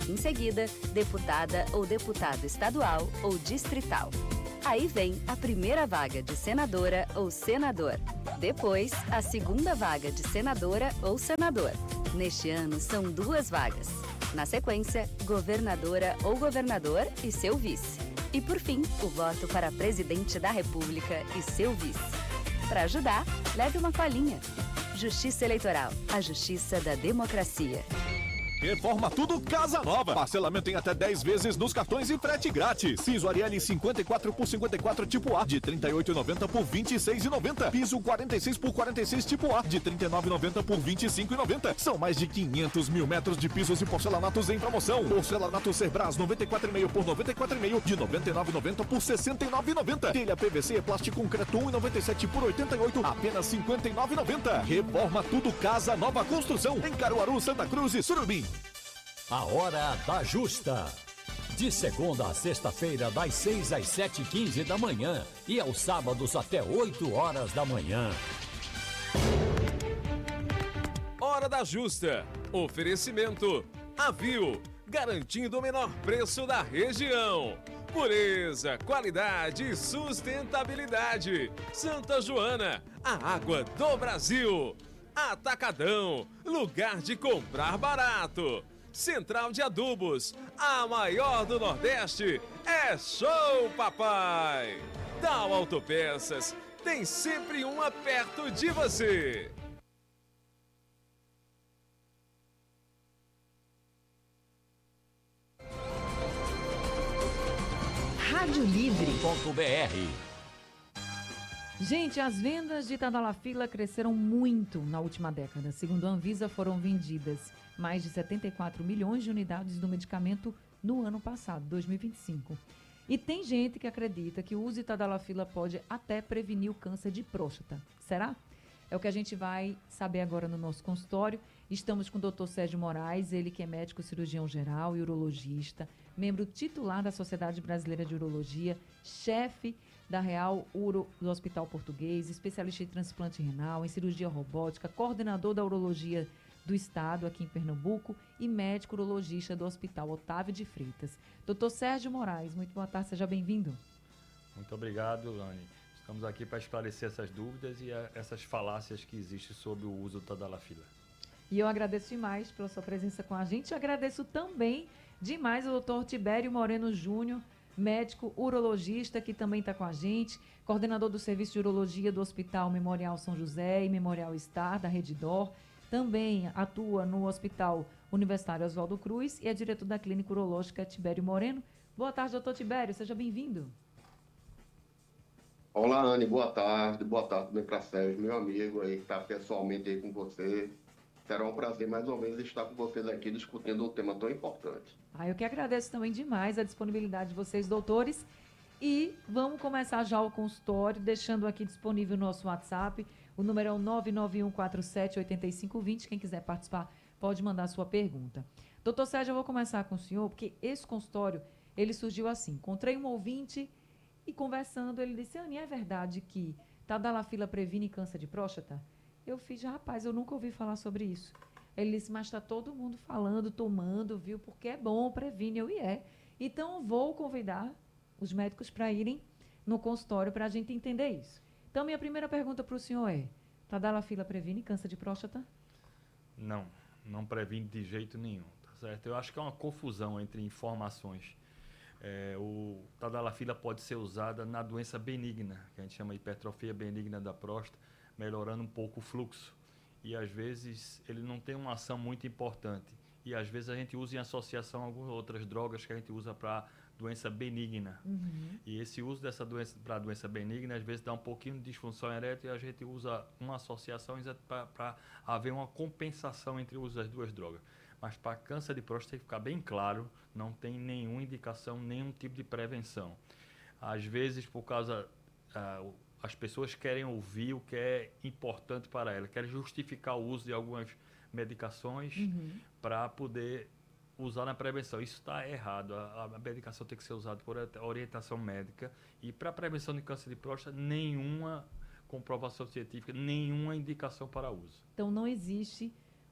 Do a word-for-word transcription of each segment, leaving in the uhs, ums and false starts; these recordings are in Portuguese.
Em seguida, deputada ou deputado estadual ou distrital. Aí vem a primeira vaga de senadora ou senador. Depois, a segunda vaga de senadora ou senador. Neste ano, são duas vagas. Na sequência, governadora ou governador e seu vice. E, por fim, o voto para presidente da República e seu vice. Para ajudar, leve uma colinha. Justiça Eleitoral, a justiça da democracia. Reforma Tudo Casa Nova. Parcelamento em até dez vezes nos cartões e frete grátis. Piso Ariel cinquenta e quatro por cinquenta e quatro tipo A de trinta e oito reais e noventa centavos por vinte e seis reais e noventa centavos. Piso quarenta e seis por quarenta e seis tipo A de trinta e nove reais e noventa centavos por vinte e cinco reais e noventa centavos. São mais de quinhentos mil metros de pisos e porcelanatos em promoção. Porcelanato Cerbras noventa e quatro reais e meio por noventa e quatro reais e meio de noventa e nove reais e noventa centavos por sessenta e nove reais e noventa centavos. Telha P V C plástico concreto um real e noventa e sete por oitenta e oito reais, apenas cinquenta e nove reais e noventa centavos. Reforma Tudo Casa Nova Construção em Caruaru, Santa Cruz e Surubim. A Hora da Justa. De segunda a sexta-feira, das seis às sete e quinze da manhã. E aos sábados até oito horas da manhã. Hora da Justa. Oferecimento. Avio. Garantindo o menor preço da região. Pureza, qualidade e sustentabilidade. Santa Joana, a água do Brasil. Atacadão, lugar de comprar barato. Central de Adubos, a maior do Nordeste, é Show Papai! Tal Autopeças, tem sempre uma perto de você! Rádio Livre ponto B R. Gente, as vendas de Tadalafila cresceram muito na última década. Segundo a Anvisa, foram vendidas mais de setenta e quatro milhões de unidades do medicamento no ano passado, dois mil e vinte e cinco. E tem gente que acredita que o uso de Tadalafila pode até prevenir o câncer de próstata. Será? É o que a gente vai saber agora no nosso consultório. Estamos com o doutor Sérgio Moraes, ele que é médico cirurgião geral e urologista, membro titular da Sociedade Brasileira de Urologia, chefe da Real Uro do Hospital Português, especialista em transplante renal, em cirurgia robótica, coordenador da urologia do Estado aqui em Pernambuco e médico urologista do Hospital Otávio de Freitas. doutor Sérgio Moraes, muito boa tarde, seja bem-vindo. Muito obrigado, Lani. Estamos aqui para esclarecer essas dúvidas e a, essas falácias que existem sobre o uso do Tadalafila. E eu agradeço demais pela sua presença com a gente. Eu agradeço também demais ao doutor Tibério Moreno Júnior, médico urologista, que também está com a gente, coordenador do Serviço de Urologia do Hospital Memorial São José e Memorial Star, da Rede Dor. Também atua no Hospital Universitário Oswaldo Cruz e é diretor da Clínica Urológica Tibério Moreno. Boa tarde, doutor Tibério, seja bem-vindo. Olá, Anne, boa tarde. Boa tarde também para Sérgio, meu amigo aí, que está pessoalmente aí com você. Será um prazer mais uma vez estar com vocês aqui discutindo um tema tão importante. Ah, eu que agradeço também demais a disponibilidade de vocês, doutores. E vamos começar já o consultório, deixando aqui disponível o nosso WhatsApp. O número é o nove nove um quatro sete oito cinco dois zero. Quem quiser participar pode mandar a sua pergunta. doutor Sérgio, eu vou começar com o senhor, porque esse consultório, ele surgiu assim. Encontrei um ouvinte e conversando, ele disse, Anne, é verdade que Tadalafila previne câncer de próstata? Eu fiz, rapaz, eu nunca ouvi falar sobre isso. Ele disse, mas está todo mundo falando, tomando, viu? Porque é bom, previne, eu e é. Então, vou convidar os médicos para irem no consultório para a gente entender isso. Então, minha primeira pergunta para o senhor é, Tadalafila previne câncer de próstata? Não, não previne de jeito nenhum, tá certo? Eu acho que é uma confusão entre informações. É, o Tadalafila pode ser usada na doença benigna, que a gente chama de hipertrofia benigna da próstata, melhorando um pouco o fluxo. E às vezes ele não tem uma ação muito importante. E às vezes a gente usa em associação a algumas outras drogas que a gente usa para doença benigna. Uhum. E esse uso dessa doença para doença benigna às vezes dá um pouquinho de disfunção erétil e a gente usa uma associação para haver uma compensação entre o uso das duas drogas. Mas para câncer de próstata tem que ficar bem claro, não tem nenhuma indicação, nenhum tipo de prevenção. Às vezes por causa... Uh, as pessoas querem ouvir o que é importante para elas, querem justificar o uso de algumas medicações uhum. para poder usar na prevenção. Isso está errado. A, a medicação tem que ser usada por orientação médica e para a prevenção de câncer de próstata, nenhuma comprovação científica, nenhuma indicação para uso. Então não existe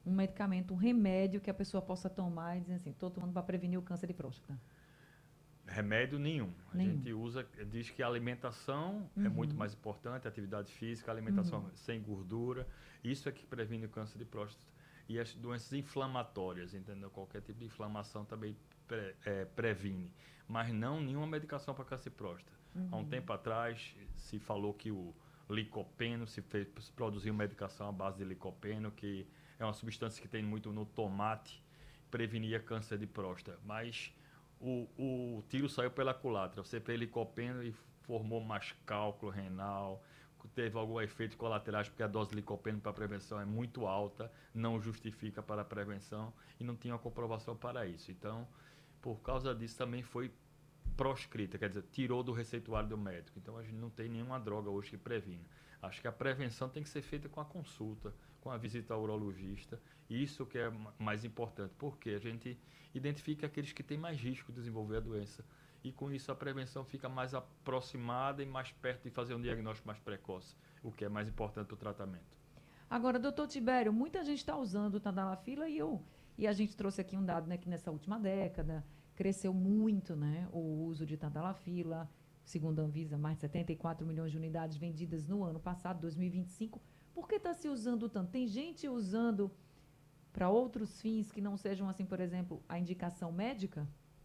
um medicamento, um remédio que a pessoa possa tomar e dizer assim, estou tomando para prevenir o câncer de próstata? Remédio nenhum. A Nenhum. gente usa, diz que a alimentação é Uhum. muito mais importante, atividade física, alimentação Uhum. sem gordura. Isso é que previne o câncer de próstata. E as doenças inflamatórias, entendeu? Qualquer tipo de inflamação também pre, é, previne. Mas não nenhuma medicação para câncer de próstata. Uhum. Há um tempo atrás se falou que o licopeno, se, fez, se produziu medicação à base de licopeno, que é uma substância que tem muito no tomate, prevenia câncer de próstata. Mas o, o tiro saiu pela culatra. Você fez licopeno e formou mais cálculo renal, teve algum efeito colaterais, porque a dose de licopeno para prevenção é muito alta, não justifica para a prevenção e não tinha uma comprovação para isso. Então, por causa disso, também foi proscrita, quer dizer, tirou do receituário do médico. Então, a gente não tem nenhuma droga hoje que previna. Acho que a prevenção tem que ser feita com a consulta, com a visita ao urologista. Isso que é mais importante, porque a gente identifica aqueles que têm mais risco de desenvolver a doença. E com isso a prevenção fica mais aproximada e mais perto de fazer um diagnóstico mais precoce, o que é mais importante para o tratamento. Agora, doutor Tibério, muita gente está usando o Tadalafila e eu, e a gente trouxe aqui um dado, né, que nessa última década cresceu muito, né, o uso de Tadalafila, segundo a Anvisa, mais de setenta e quatro milhões de unidades vendidas no ano passado, dois mil e vinte e cinco. Por que está se usando tanto? Tem gente usando para outros fins que não sejam, assim, por exemplo, a indicação médica?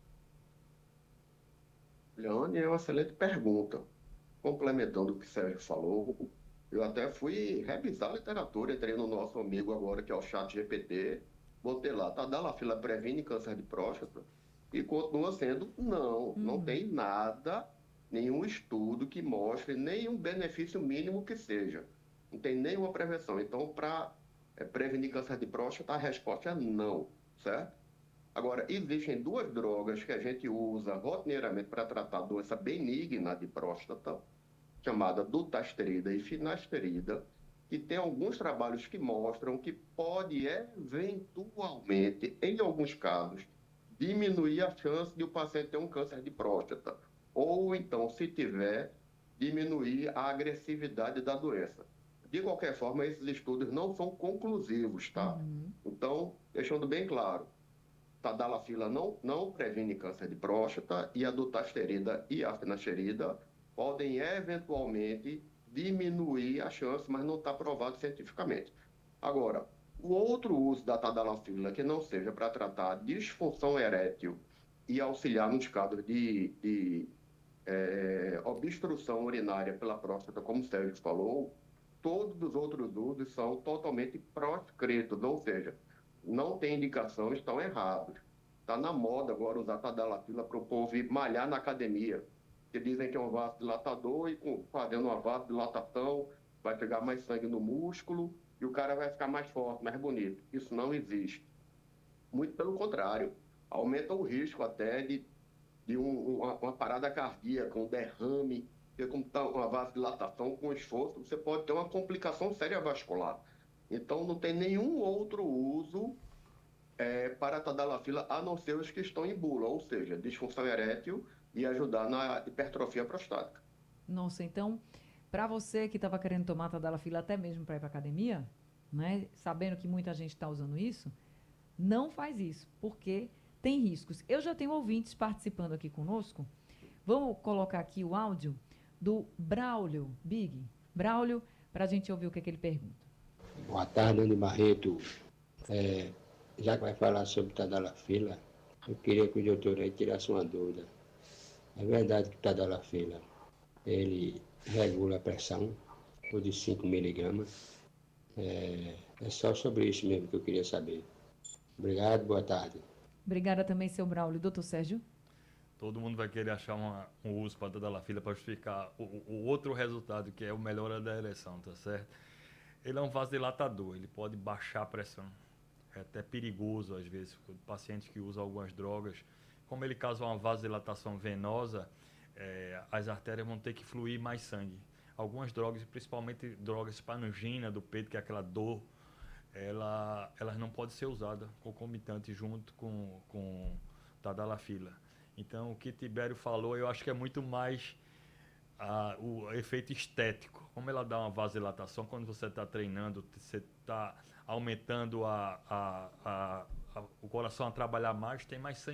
Leone, é uma excelente pergunta. Complementando o que o Sérgio falou, eu até fui revisar a literatura, entrei no nosso amigo agora, que é o Chat G P T, botei lá, Tadalafila previne câncer de próstata, e continua sendo não, Uhum. não tem nada, nenhum estudo que mostre nenhum benefício mínimo que seja. Não tem nenhuma prevenção. Então, para é, prevenir câncer de próstata, a resposta é não, certo? Agora, existem duas drogas que a gente usa rotineiramente para tratar a doença benigna de próstata, chamada dutasterida e finasterida, que tem alguns trabalhos que mostram que pode eventualmente, em alguns casos, diminuir a chance de o paciente ter um câncer de próstata. Ou então, se tiver, diminuir a agressividade da doença. De qualquer forma, esses estudos não são conclusivos, tá? Uhum. Então, deixando bem claro, Tadalafila não, não previne câncer de próstata e a dutasterida e a finasterida podem eventualmente diminuir a chance, mas não está provado cientificamente. Agora, o outro uso da Tadalafila que não seja para tratar a disfunção erétil e auxiliar nos casos de, de é, obstrução urinária pela próstata, como o Sérgio falou, todos os outros usos são totalmente proscritos, ou seja, não tem indicação, estão errados. Está na moda agora usar Tadalafila para o povo ir malhar na academia, que dizem que é um vasodilatador e com, fazendo uma vasodilatação vai pegar mais sangue no músculo e o cara vai ficar mais forte, mais bonito. Isso não existe. Muito pelo contrário, aumenta o risco até de, de um, uma, uma parada cardíaca, um derrame, porque como está uma vasodilatação com esforço, você pode ter uma complicação séria vascular. Então, não tem nenhum outro uso é, para a Tadalafila, a não ser os que estão em bula, ou seja, disfunção erétil e ajudar na hipertrofia prostática. Nossa, então, para você que estava querendo tomar Tadalafila até mesmo para ir para academia, né, sabendo que muita gente está usando isso, não faz isso, porque tem riscos. Eu já tenho ouvintes participando aqui conosco. Vamos colocar aqui o áudio do Braulio Big. Braulio, para a gente ouvir o que, é que ele pergunta. Boa tarde, Andy Barreto. É, já que vai falar sobre Tadalafila, eu queria que o doutor aí tirasse uma dúvida. É verdade que o Tadalafila, ele regula a pressão, por de cinco miligramas. É, é só sobre isso mesmo que eu queria saber. Obrigado, boa tarde. Obrigada também, seu Braulio. Doutor Sérgio? Todo mundo vai querer achar uma, um uso para Tadalafila para justificar o, o outro resultado, que é o melhora da ereção, tá certo? Ele é um vasodilatador, ele pode baixar a pressão. É até perigoso, às vezes, pacientes que usam algumas drogas. Como ele causa uma vasodilatação venosa, é, as artérias vão ter que fluir mais sangue. Algumas drogas, principalmente drogas panangina do peito, que é aquela dor, ela, elas não podem ser usadas concomitante junto com, com Tadalafila. Então, o que Tibério falou, eu acho que é muito mais ah, o efeito estético. como ela dá uma vasodilatação, quando você está treinando, você está aumentando a, a, a, a, o coração a trabalhar mais, tem mais sangue